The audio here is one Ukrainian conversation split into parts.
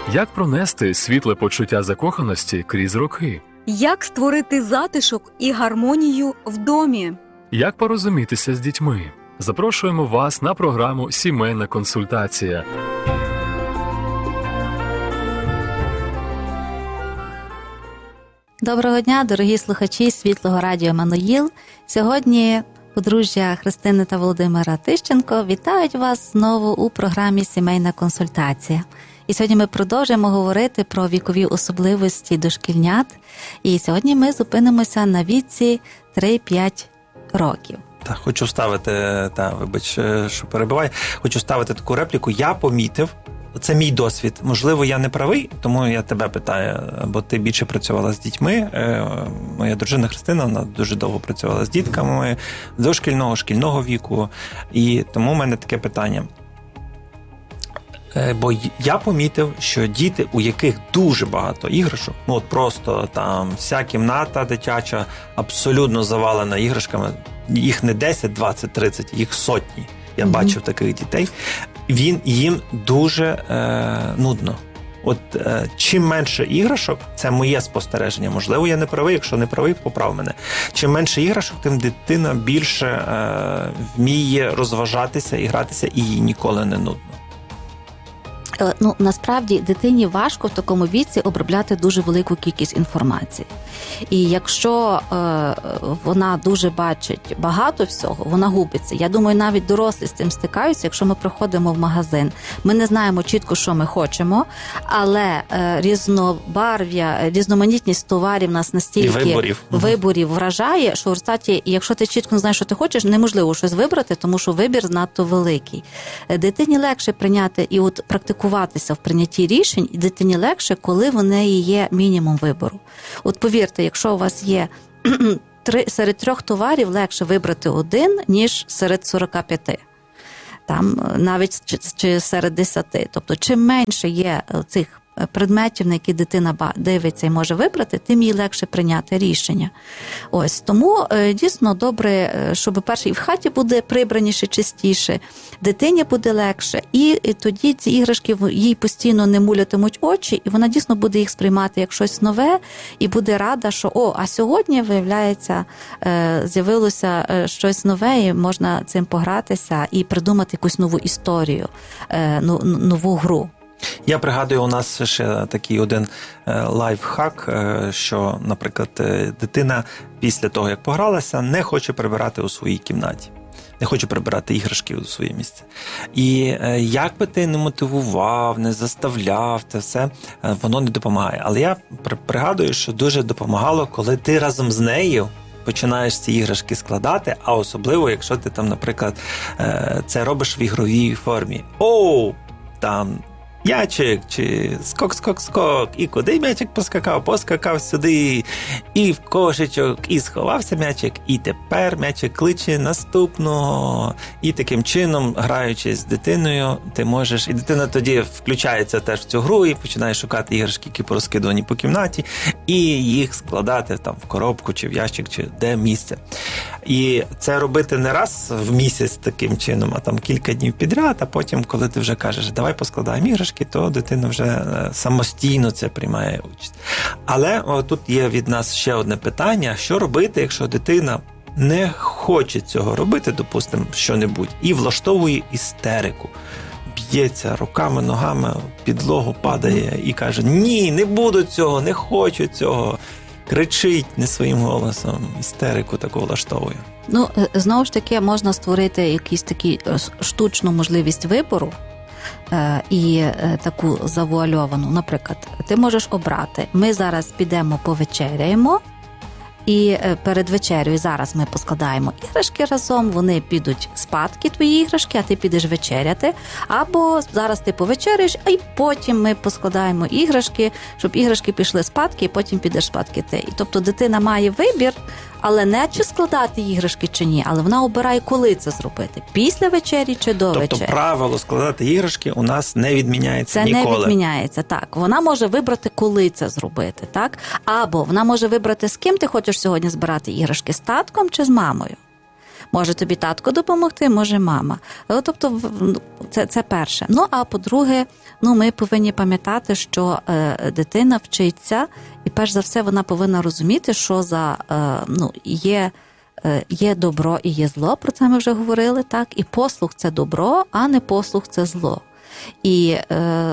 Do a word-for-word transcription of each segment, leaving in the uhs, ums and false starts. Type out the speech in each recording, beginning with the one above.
Як пронести світле почуття закоханості крізь роки? Як створити затишок і гармонію в домі? Як порозумітися з дітьми? Запрошуємо вас на програму «Сімейна консультація». Доброго дня, дорогі слухачі Світлого радіо «Еммануїл». Сьогодні подружжя Христини та Володимира Тищенко вітають вас знову у програмі «Сімейна консультація». І сьогодні ми продовжуємо говорити про вікові особливості дошкільнят. І сьогодні ми зупинимося на віці три-п'ять років. Та, хочу ставити, та, вибач, що перебиваю, хочу ставити таку репліку. Я помітив, це мій досвід. Можливо, я не правий, тому я тебе питаю, бо ти більше працювала з дітьми. Моя дружина Христина, вона дуже довго працювала з дітками дошкільного, шкільного віку. І тому в мене таке питання. Бо я помітив, що діти, у яких дуже багато іграшок, ну от просто там вся кімната дитяча абсолютно завалена іграшками, їх не десять, двадцять, тридцять, їх сотні. Я mm-hmm. бачив таких дітей. Він їм дуже е, нудно. От е, чим менше іграшок, це моє спостереження, можливо, я не правий, якщо не правий, поправ мене. Чим менше іграшок, тим дитина більше е, вміє розважатися і гратися, і їй ніколи не нудно. Ну, насправді, дитині важко в такому віці обробляти дуже велику кількість інформації. І якщо е, вона дуже бачить багато всього, вона губиться. Я думаю, навіть дорослі з цим стикаються, якщо ми приходимо в магазин. Ми не знаємо чітко, що ми хочемо, але е, різнобарв'я, різноманітність товарів нас настільки виборів. виборів вражає, що в результаті, якщо ти чітко не знаєш, що ти хочеш, неможливо щось вибрати, тому що вибір надто великий. Дитині легше прийняти і от практикувати в прийнятті рішень, і дитині легше, коли в неї є мінімум вибору. От повірте, якщо у вас є три, серед трьох товарів легше вибрати один, ніж серед сорока п'яти. Там навіть чи, чи серед десяти. Тобто, чим менше є цих предметів, на які дитина дивиться і може вибрати, тим їй легше прийняти рішення. Ось, тому дійсно добре, щоб перше і в хаті буде прибраніше, чистіше, дитині буде легше, і, і тоді ці іграшки їй постійно не мулятимуть очі, і вона дійсно буде їх сприймати як щось нове, і буде рада, що о, а сьогодні, виявляється, з'явилося щось нове, і можна цим погратися і придумати якусь нову історію, нову гру. Я пригадую, у нас ще такий один лайфхак, що, наприклад, дитина після того, як погралася, не хоче прибирати у своїй кімнаті. Не хоче прибирати іграшки у своє місце. І як би ти не мотивував, не заставляв, це все, воно не допомагає. Але я пригадую, що дуже допомагало, коли ти разом з нею починаєш ці іграшки складати, а особливо, якщо ти там, наприклад, це робиш в ігровій формі. Оу, там м'ячик, чи скок-скок-скок, і куди м'ячик поскакав, поскакав сюди, і в кошечок, і сховався м'ячик, і тепер м'ячик кличе наступного. І таким чином, граючи з дитиною, ти можеш, і дитина тоді включається теж в цю гру, і починає шукати іграшки, які порозкидувані по кімнаті, і їх складати там в коробку, чи в ящик, чи де місце. І це робити не раз в місяць таким чином, а там кілька днів підряд, а потім, коли ти вже кажеш, давай поскладаємо іграшки, то дитина вже самостійно це приймає участь. Але о, тут є від нас ще одне питання, що робити, якщо дитина не хоче цього робити, допустимо, що-небудь, і влаштовує істерику. Б'ється руками, ногами, підлогу падає і каже, ні, не буду цього, не хочу цього. Кричить не своїм голосом, істерику таку влаштовує. Ну, знову ж таки, можна створити якусь таку штучну можливість вибору е, і е, таку завуальовану. Наприклад, ти можеш обрати, ми зараз підемо повечеряємо, і перед вечерею зараз ми поскладаємо іграшки разом, вони підуть спадки, твої іграшки, а ти підеш вечеряти. Або зараз ти повечеряєш, а й потім ми поскладаємо іграшки, щоб іграшки пішли спадки, і потім підеш спадки ти. І тобто дитина має вибір, але не чи складати іграшки чи ні, але вона обирає, коли це зробити. Після вечері чи до тобто, вечері. Тобто правило складати іграшки у нас не відміняється це ніколи. Це не відміняється, так. Вона може вибрати, коли це зробити, так? Або вона може вибрати, з ким ти хочеш сьогодні збирати іграшки, з татком чи з мамою. Може тобі татко допомогти, може мама. Тобто це, це перше. Ну, а по-друге, ну, ми повинні пам'ятати, що е, дитина вчиться, і перш за все вона повинна розуміти, що за, е, ну, є, е, є добро і є зло, про це ми вже говорили, так? І послух – це добро, а не послух – це зло. І е,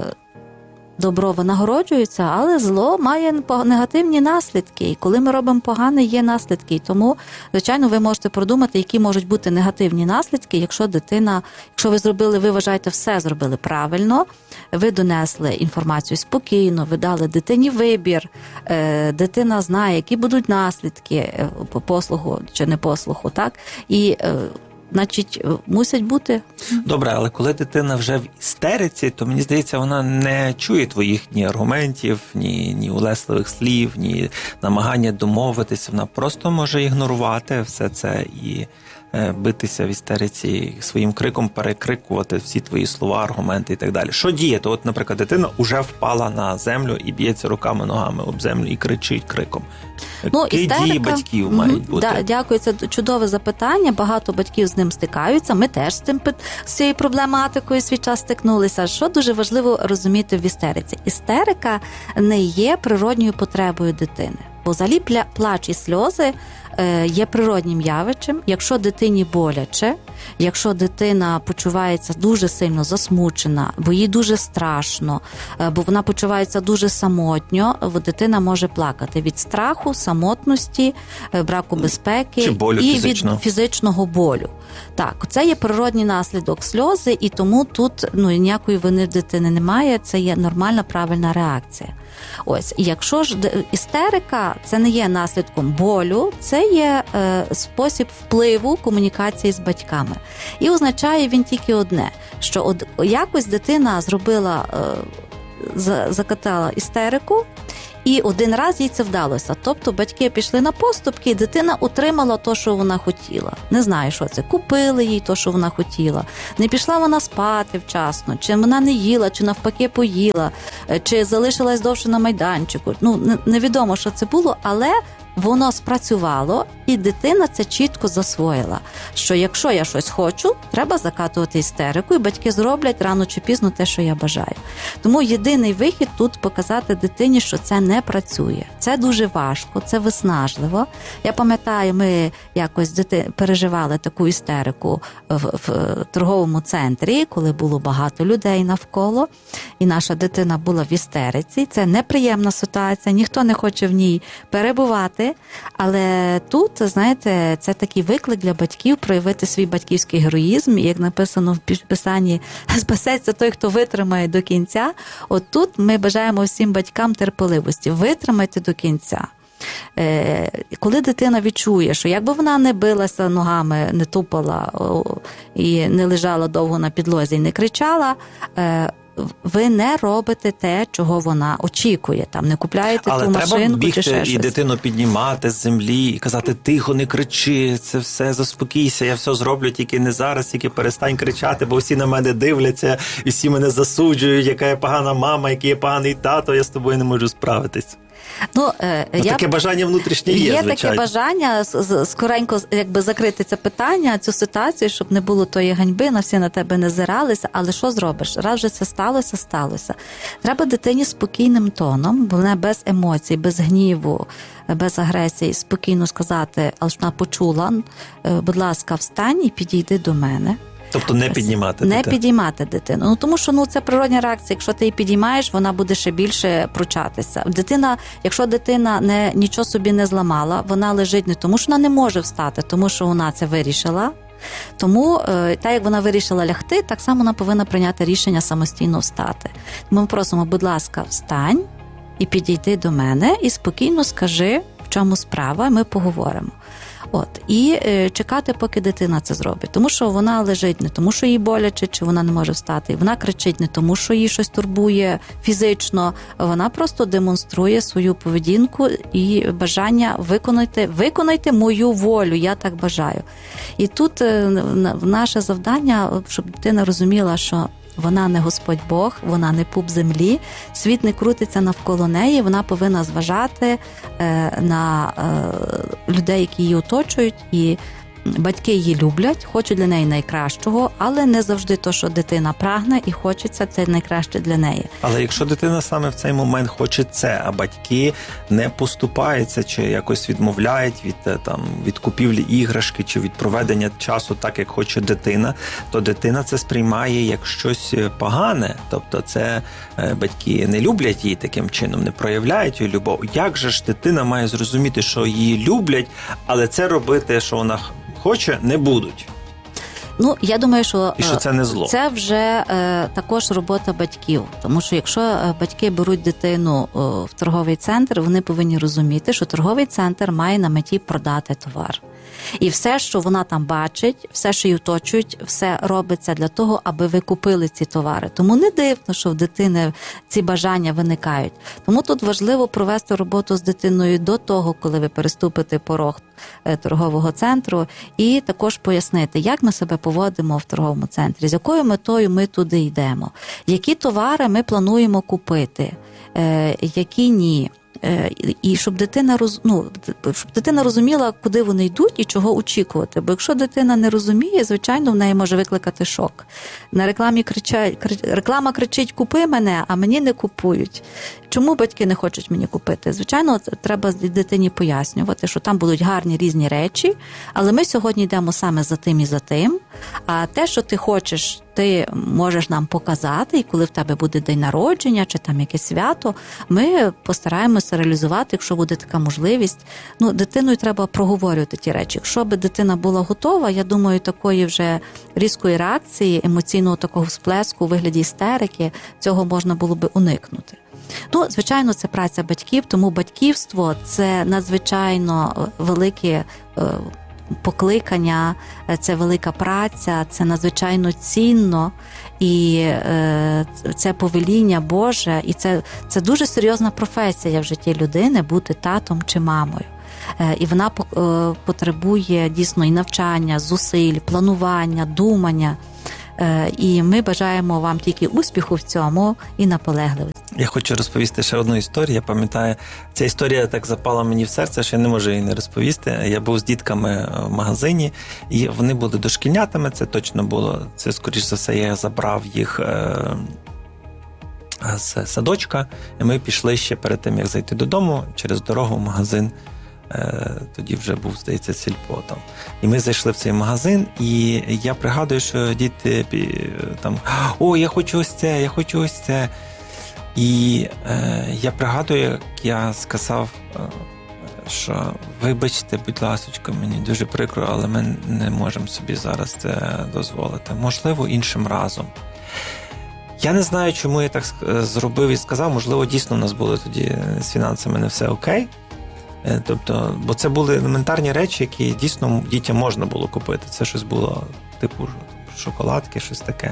добро винагороджується, але зло має негативні наслідки. І коли ми робимо погане, є наслідки. І тому, звичайно, ви можете продумати, які можуть бути негативні наслідки, якщо дитина, якщо ви зробили, ви вважаєте, все зробили правильно, ви донесли інформацію спокійно, ви дали дитині вибір, дитина знає, які будуть наслідки по послугу чи не послуху, так? І значить, мусять бути. Добре, але коли дитина вже в істериці, то, мені здається, вона не чує твоїх ні аргументів, ні, ні улесливих слів, ні намагання домовитися. Вона просто може ігнорувати все це і е, битися в істериці, своїм криком перекрикувати всі твої слова, аргументи і так далі. Що діяти? От, наприклад, дитина вже впала на землю і б'ється руками, ногами об землю і кричить криком. Ну, Які істерика, дії батьків мають бути? Да, дякую, це чудове запитання. Багато батьків з ним стикаються. Ми теж з цим з цією проблематикою свій час стикнулися. Що дуже важливо розуміти в істериці? Істерика не є природньою потребою дитини. Бо взагалі плач і сльози є природнім явищем. Якщо дитині боляче, якщо дитина почувається дуже сильно засмучена, бо їй дуже страшно, бо вона почувається дуже самотньо, дитина може плакати від страху, самотності, браку безпеки чи болю і фізичного. від фізичного болю. Так, це є природній наслідок сльози, і тому тут ну, ніякої вини дитини немає, це є нормальна, правильна реакція. Ось, і якщо ж істерика, це не є наслідком болю, це є е, спосіб впливу комунікації з батьками. І означає він тільки одне, що от якось дитина зробила, е, закатала істерику, і один раз їй це вдалося. Тобто батьки пішли на поступки, і дитина отримала те, що вона хотіла. Не знаю, що це. Купили їй те, що вона хотіла. Не пішла вона спати вчасно, чи вона не їла, чи навпаки поїла, чи залишилась довше на майданчику. Ну, невідомо, що це було, але воно спрацювало, і дитина це чітко засвоїла, що якщо я щось хочу, треба закатувати істерику, і батьки зроблять рано чи пізно те, що я бажаю. Тому єдиний вихід тут показати дитині, що це не працює. Це дуже важко, це виснажливо. Я пам'ятаю, ми якось дити... переживали таку істерику в, в торговому центрі, коли було багато людей навколо, і наша дитина була в істериці. Це неприємна ситуація, ніхто не хоче в ній перебувати. Але тут, знаєте, це такий виклик для батьків проявити свій батьківський героїзм. І як написано в Писанні, спасеться той, хто витримає до кінця. От тут ми бажаємо всім батькам терпеливості. Витримайте до кінця. Коли дитина відчує, що якби вона не билася ногами, не тупала і не лежала довго на підлозі і не кричала, ви не робите те, чого вона очікує. Там не купляєте але ту машинку чи ще щось. Але треба бігти і дитину піднімати з землі і казати: тихо, не кричи, це все, заспокійся, я все зроблю, тільки не зараз, тільки перестань кричати, бо всі на мене дивляться, і всі мене засуджують, яка я погана мама, який я поганий тато, я з тобою не можу справитись. Ну, е, ну, я... Таке бажання внутрішнє є, є звичайно. Є таке бажання скоренько якби закрити це питання, цю ситуацію, щоб не було тої ганьби, на всі на тебе не зиралися, але що зробиш? Раз вже це сталося, сталося. Треба дитині спокійним тоном, не без емоцій, без гніву, без агресії, спокійно сказати, але ж вона почула: будь ласка, встань і підійди до мене. Тобто не піднімати не дитину. підіймати дитину. Ну, тому що ну, це природня реакція. Якщо ти її підіймаєш, вона буде ще більше пручатися. Дитина, якщо дитина не, нічого собі не зламала, вона лежить не тому, що вона не може встати, тому що вона це вирішила. Тому, так як вона вирішила лягти, так само вона повинна прийняти рішення самостійно встати. Ми просимо: будь ласка, встань і підійди до мене і спокійно скажи, в чому справа, ми поговоримо. От, і е, чекати, поки дитина це зробить. Тому що вона лежить не тому, що їй боляче, чи вона не може встати. Вона кричить не тому, що їй щось турбує фізично. Вона просто демонструє свою поведінку і бажання виконати, виконайте мою волю, я так бажаю. І тут е, наше завдання, щоб дитина розуміла, що вона не Господь Бог, вона не пуп землі, світ не крутиться навколо неї, вона повинна зважати е, на е, людей, які її оточують, і батьки її люблять, хочуть для неї найкращого, але не завжди то, що дитина прагне і хочеться, це найкраще для неї. Але якщо дитина саме в цей момент хоче це, а батьки не поступаються чи якось відмовляють від, там, від купівлі іграшки чи від проведення часу так, як хоче дитина, то дитина це сприймає як щось погане. Тобто це батьки не люблять її таким чином, не проявляють її любов. Як же ж дитина має зрозуміти, що її люблять, але це робити, що вона хоче, не будуть? Ну, я думаю, що, І що це не зло. Це вже е, також робота батьків. Тому що якщо батьки беруть дитину е, в торговий центр, вони повинні розуміти, що торговий центр має на меті продати товар. І все, що вона там бачить, все, що її оточують, все робиться для того, аби ви купили ці товари. Тому не дивно, що в дитини ці бажання виникають. Тому тут важливо провести роботу з дитиною до того, коли ви переступите порог торгового центру, і також пояснити, як ми себе поводимо в торговому центрі, з якою метою ми туди йдемо, які товари ми плануємо купити, які ні. І щоб дитина роз... ну, щоб дитина розуміла, куди вони йдуть і чого очікувати. Бо якщо дитина не розуміє, звичайно, в неї може викликати шок. На рекламі кричать, реклама кричить «купи мене», а мені не купують. Чому батьки не хочуть мені купити? Звичайно, треба дитині пояснювати, що там будуть гарні різні речі, але ми сьогодні йдемо саме за тим і за тим, а те, що ти хочеш, ти можеш нам показати, і коли в тебе буде день народження чи там якесь свято, ми постараємося реалізувати, якщо буде така можливість. Ну, дитиною треба проговорювати ті речі. Якщо би дитина була готова, я думаю, такої вже різкої реакції, емоційного такого всплеску у вигляді істерики, цього можна було би уникнути. Ну, звичайно, це праця батьків, тому батьківство – це надзвичайно велике покликання, це велика праця, це надзвичайно цінно, і е, це повеління Боже, і це, це дуже серйозна професія в житті людини бути татом чи мамою. Е, і вона е, потребує дійсно і навчання, зусиль, планування, думання. Е, і ми бажаємо вам тільки успіху в цьому і наполегливості. Я хочу розповісти ще одну історію. Я пам'ятаю, ця історія так запала мені в серце, що я не можу її не розповісти. Я був з дітками в магазині, і вони були дошкільнятами, це точно було. Це, скоріш за все, я забрав їх е- з садочка, і ми пішли ще перед тим, як зайти додому, через дорогу в магазин. Е- тоді вже був, здається, сільпо там. І ми зайшли в цей магазин, і я пригадую, що діти там, о, я хочу ось це, я хочу ось це. І е, я пригадую, як я сказав, е, що вибачте, будь ласочка, мені дуже прикро, але ми не можемо собі зараз це дозволити. Можливо, іншим разом. Я не знаю, чому я так зробив і сказав. Можливо, дійсно у нас було тоді з фінансами не все окей. Е, тобто, бо це були елементарні речі, які дійсно дітям можна було купити. Це щось було типу шоколадки, щось таке.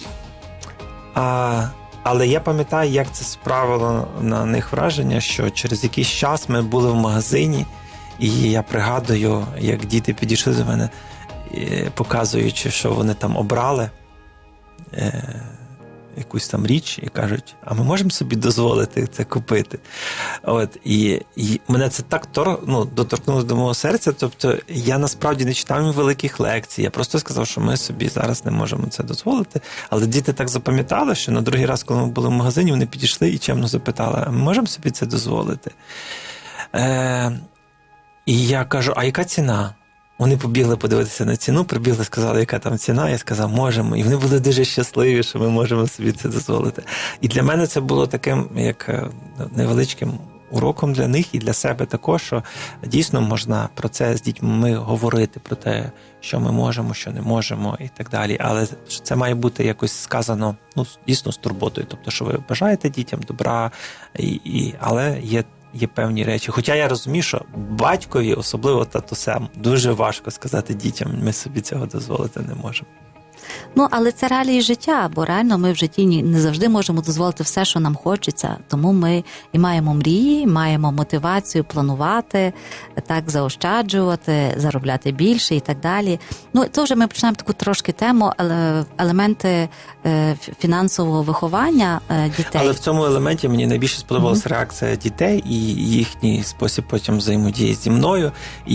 А... Але я пам'ятаю, як це справило на них враження, що через якийсь час ми були в магазині, і я пригадую, як діти підійшли до мене, показуючи, що вони там обрали е, якусь там річ, і кажуть, а ми можемо собі дозволити це купити? От, і, і мене це так тор, ну, доторкнулося до мого серця, тобто я насправді не читав їм великих лекцій, я просто сказав, що ми собі зараз не можемо це дозволити, але діти так запам'ятали, що на другий раз, коли ми були в магазині, вони підійшли і чемно запитали, а ми можемо собі це дозволити? Е, і я кажу, а яка ціна? Вони побігли подивитися на ціну, прибігли, сказали, яка там ціна, я сказав, можемо. І вони були дуже щасливі, що ми можемо собі це дозволити. І для мене це було таким, як невеличким уроком для них і для себе також, що дійсно можна про це з дітьми говорити, про те, що ми можемо, що не можемо і так далі. Але це має бути якось сказано, ну, дійсно з турботою. Тобто, що ви бажаєте дітям добра, і, і, але є Є певні речі. Хоча я розумію, що батькові, особливо татусям, дуже важко сказати дітям, ми собі цього дозволити не можемо. Ну, але це реалії життя, бо реально ми в житті не завжди можемо дозволити все, що нам хочеться. Тому ми і маємо мрії, маємо мотивацію планувати, так заощаджувати, заробляти більше і так далі. Ну, то вже ми починаємо таку трошки тему, елементи фінансового виховання дітей. Але в цьому елементі мені найбільше сподобалася mm-hmm. реакція дітей і їхній спосіб потім взаємодії зі мною. І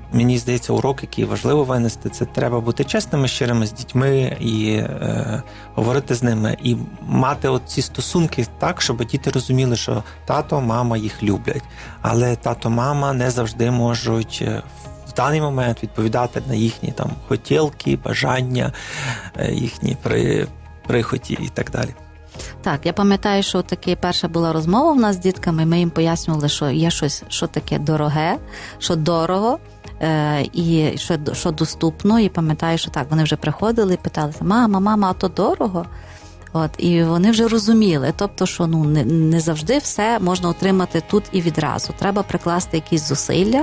мені здається, урок, який важливо винести, це треба бути чесними, щирими з дітьми і е, говорити з ними, і мати от ці стосунки так, щоб діти розуміли, що тато, мама їх люблять. Але тато, мама не завжди можуть в даний момент відповідати на їхні там хотілки, бажання, їхні при, прихоті і так далі. Так, я пам'ятаю, що таки перша була розмова в нас з дітками, ми їм пояснювали, що є щось, що таке дороге, що дорого, е, і що, що доступно, і пам'ятаю, що так, вони вже приходили і питалися: мама, мама, а то дорого? От, і вони вже розуміли, тобто, що ну, не, не завжди все можна отримати тут і відразу. Треба прикласти якісь зусилля,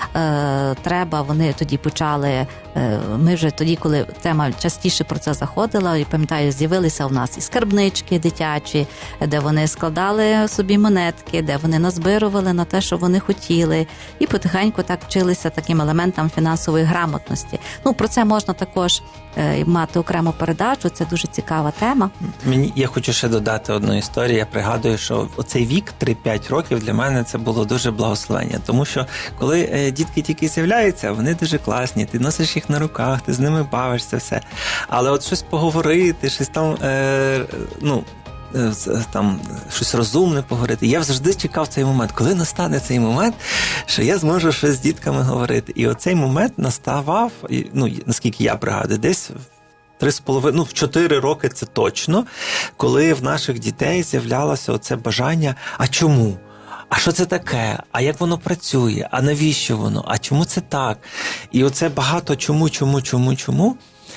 е, треба, вони тоді почали, е, ми вже тоді, коли тема частіше про це заходила, і пам'ятаю, з'явилися у нас і скарбнички дитячі, де вони складали собі монетки, де вони назбирували на те, що вони хотіли, і потихеньку так вчилися таким елементам фінансової грамотності. Ну, про це можна також е, мати окрему передачу, це дуже цікава тема. Мені, я хочу ще додати одну історію. Я пригадую, що оцей вік, три-п'ять років, для мене це було дуже благословення. Тому що, коли е, дітки тільки з'являються, вони дуже класні, ти носиш їх на руках, ти з ними бавишся, все. Але от щось поговорити, щось там, е, ну, е, там, щось розумне поговорити. Я завжди чекав цей момент, коли настане цей момент, що я зможу щось з дітками говорити. І оцей момент наставав, ну, наскільки я пригадую, десь Три з половиною, ну, в чотири роки це точно, коли в наших дітей з'являлося оце бажання: а чому? А що це таке? А як воно працює? А навіщо воно? А чому це так? І оце багато чому, чому, чому, чому.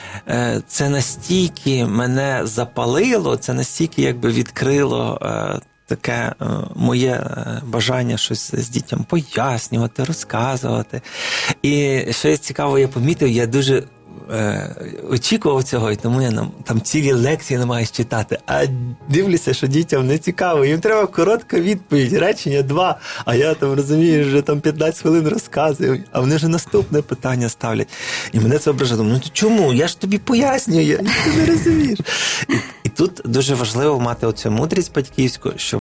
Це настільки мене запалило, це настільки якби відкрило таке моє бажання щось з дітям пояснювати, розказувати. І що цікаво, я помітив, я дуже очікував цього, і тому я нам там цілі лекції намагаюсь читати, а дивлюся, що дітям не цікаво. Їм треба коротка відповідь, речення два, а я там, розумію, вже там п'ятнадцять хвилин розказую, а вони вже наступне питання ставлять. І мене це ображало. Ну, то чому? Я ж тобі пояснюю, ти не розумієш. І, і тут дуже важливо мати оцю мудрість батьківську, щоб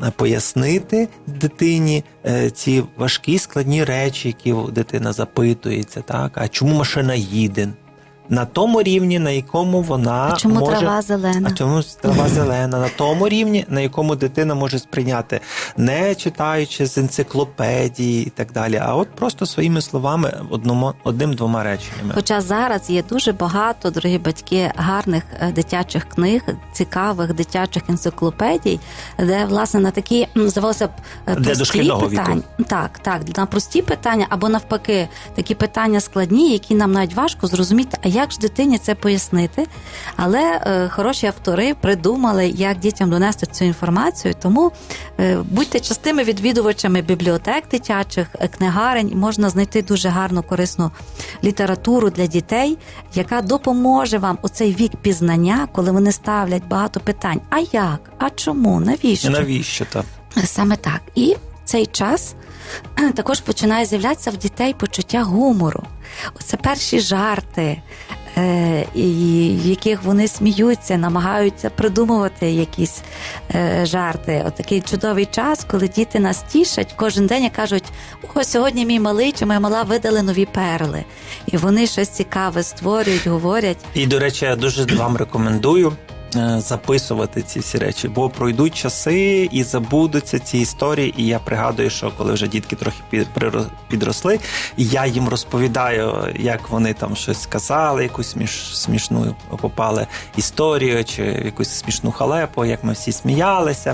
пояснити дитині ці важкі, складні речі, які дитина запитується, так? А чому машина їде? На тому рівні, на якому вона а чому може... трава зелена? А чому трава зелена? На тому рівні, на якому дитина може сприйняти, не читаючи з енциклопедії і так далі, а от просто своїми словами, одному, одним-двома реченнями. Хоча зараз є дуже багато, дорогі батьки, гарних дитячих книг, цікавих дитячих енциклопедій, де, власне, на такі, здавалося б, прості питання. Віку. Так, так, на прості питання, або навпаки, такі питання складні, які нам навіть важко зрозуміти, а як ж дитині це пояснити? Але е, хороші автори придумали, як дітям донести цю інформацію, тому е, будьте частими відвідувачами бібліотек дитячих, книгарень, можна знайти дуже гарну, корисну літературу для дітей, яка допоможе вам у цей вік пізнання, коли вони ставлять багато питань. А як? А чому? Навіщо? Навіщо, так? Саме так. І цей час також починає з'являтися в дітей почуття гумору. Оце перші жарти, е, в яких вони сміються, намагаються придумувати якісь е, жарти. От такий чудовий час, коли діти нас тішать кожен день і кажуть: о, сьогодні мій малий чи моя мала видали нові перли. І вони щось цікаве створюють, говорять. І, до речі, я дуже вам рекомендую записувати ці всі речі, бо пройдуть часи і забудуться ці історії, і я пригадую, що коли вже дітки трохи підросли, я їм розповідаю, як вони там щось сказали, якусь сміш, смішну попали історію, чи якусь смішну халепу, як ми всі сміялися.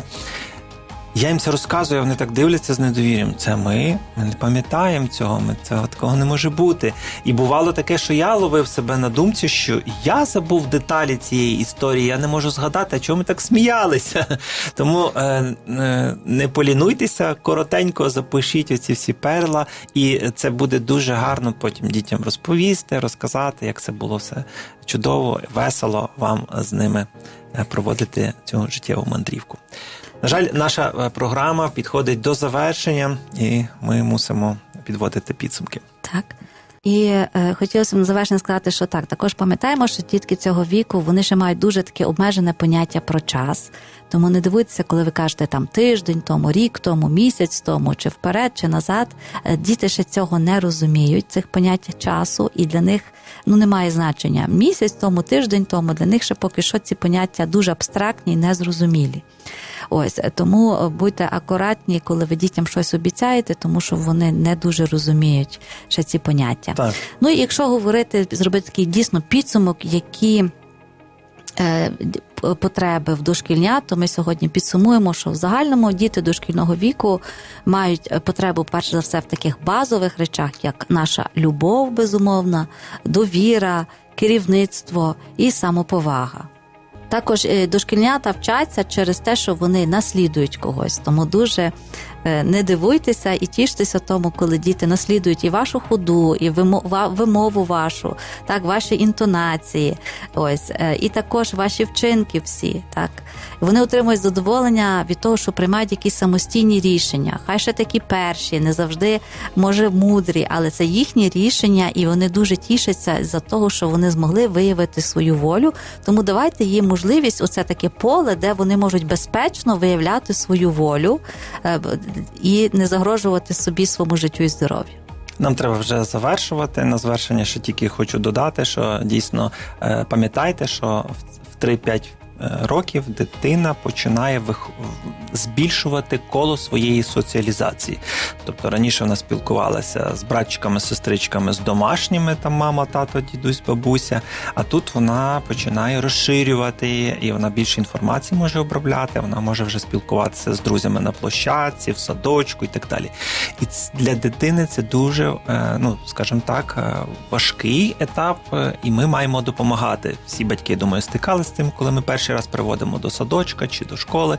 Я їм це розказую, вони так дивляться з недовір'ям. Це ми? Ми не пам'ятаємо цього, ми, цього такого не може бути. І бувало таке, що я ловив себе на думці, що я забув деталі цієї історії, я не можу згадати, а чому ми так сміялися. Тому е, е, не полінуйтеся, коротенько запишіть оці всі перла, і це буде дуже гарно потім дітям розповісти, розказати, як це було все чудово, весело вам з ними проводити цю життєву мандрівку. На жаль, наша програма підходить до завершення, і ми мусимо підводити підсумки. Так. І е, хотілося б на завершення сказати, що так, також пам'ятаємо, що дітки цього віку, вони ще мають дуже таке обмежене поняття про час. Тому не дивуйтеся, коли ви кажете там тиждень тому, рік тому, місяць тому, чи вперед, чи назад. Е, діти ще цього не розуміють, цих понять часу, і для них ну немає значення. Місяць тому, тиждень тому, для них ще поки що ці поняття дуже абстрактні і незрозумілі. Ось, тому будьте акуратні, коли ви дітям щось обіцяєте, тому що вони не дуже розуміють ще ці поняття. Так. Ну і якщо говорити, зробити такий дійсно підсумок, які е, потреби в дошкільнят, то ми сьогодні підсумуємо, що в загальному діти дошкільного віку мають потребу, перш за все, в таких базових речах, як наша любов, безумовна, довіра, керівництво і самоповага. Також дошкільнята вчаться через те, що вони наслідують когось. Тому дуже не дивуйтеся і тіштеся тому, коли діти наслідують і вашу ходу, і вимову вашу, так, ваші інтонації, ось, і також ваші вчинки всі, так. Вони отримують задоволення від того, що приймають якісь самостійні рішення. Хай ще такі перші, не завжди, може, мудрі, але це їхні рішення, і вони дуже тішаться за того, що вони змогли виявити свою волю. Тому давайте їм можливість, оце таке поле, де вони можуть безпечно виявляти свою волю і не загрожувати собі, своєму життю і здоров'ю. Нам треба вже завершувати. На завершення ще тільки хочу додати, що дійсно пам'ятайте, що в три-п'ять років дитина починає вих... збільшувати коло своєї соціалізації. Тобто раніше вона спілкувалася з братчиками, сестричками, з домашніми, там мама, тато, дідусь, бабуся, а тут вона починає розширювати, і вона більше інформації може обробляти, вона може вже спілкуватися з друзями на площадці, в садочку і так далі. І для дитини це дуже, ну, скажімо так, важкий етап, і ми маємо допомагати. Всі батьки, думаю, стикалися з тим, коли ми перший раз приводимо до садочка чи до школи,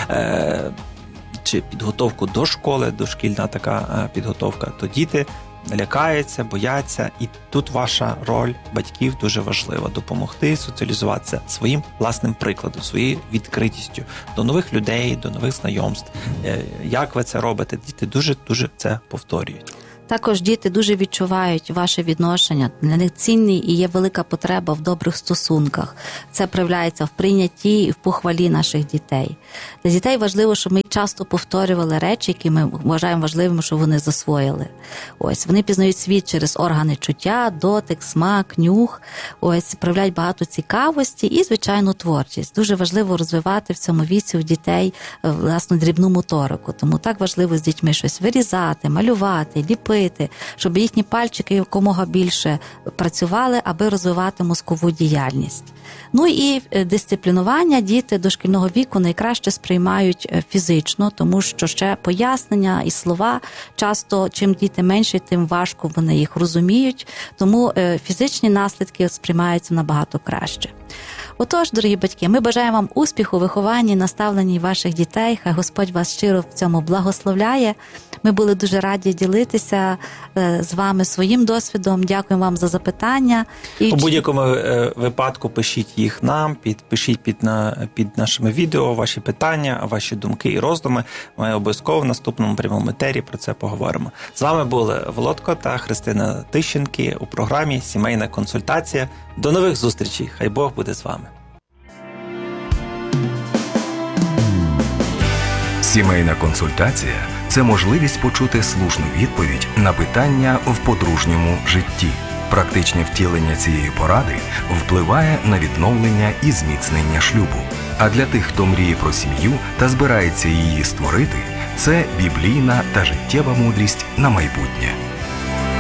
е, чи підготовку до школи, дошкільна така підготовка, то діти лякаються, бояться, і тут ваша роль батьків дуже важлива – допомогти соціалізуватися своїм власним прикладом, своєю відкритістю до нових людей, до нових знайомств. Е, як ви це робите? Діти дуже-дуже це повторюють. Також діти дуже відчувають ваше відношення, для них цінні і є велика потреба в добрих стосунках. Це проявляється в прийнятті і в похвалі наших дітей. Для дітей важливо, щоб ми часто повторювали речі, які ми вважаємо важливими, щоб вони засвоїли. Ось, вони пізнають світ через органи чуття, дотик, смак, нюх, ось, проявляють багато цікавості і, звичайно, творчість. Дуже важливо розвивати в цьому віці у дітей власну дрібну моторику. Тому так важливо з дітьми щось вирізати, малювати, ліпити, щоб їхні пальчики якомога більше працювали, аби розвивати мозкову діяльність. Ну і дисциплінування діти дошкільного віку найкраще сприймають фізично, тому що ще пояснення і слова часто, чим діти менші, тим важко вони їх розуміють, тому фізичні наслідки сприймаються набагато краще. Отож, дорогі батьки, ми бажаємо вам успіху, вихованні, наставленні ваших дітей. Хай Господь вас щиро в цьому благословляє. Ми були дуже раді ділитися з вами своїм досвідом. Дякуємо вам за запитання. І... У будь-якому випадку пишіть їх нам, під, пишіть під, на, під нашими відео ваші питання, ваші думки і роздуми. Ми обов'язково в наступному прямому етері про це поговоримо. З вами були Володко та Христина Тищенки у програмі «Сімейна консультація». До нових зустрічей. Хай Бог буде з вами. Сімейна консультація – це можливість почути слушну відповідь на питання в подружньому житті. Практичне втілення цієї поради впливає на відновлення і зміцнення шлюбу. А для тих, хто мріє про сім'ю та збирається її створити, це біблійна та життєва мудрість на майбутнє.